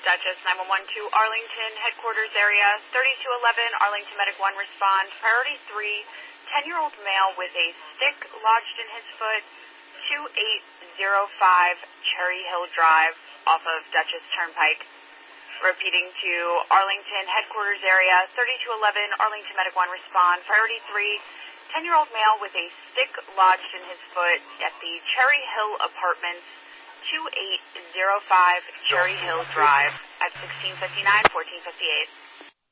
Duchess 911 to Arlington headquarters area, 3211 Arlington Medic 1 respond. Priority 3, 10-year-old male with a stick lodged in his foot, 2805 Cherry Hill Drive off of Duchess Turnpike. Repeating to Arlington headquarters area, 3211 Arlington Medic 1 respond. Priority 3, 10-year-old male with a stick lodged in his foot at the Cherry Hill Apartments, 2805 Cherry Hill Drive at 1659, 1458.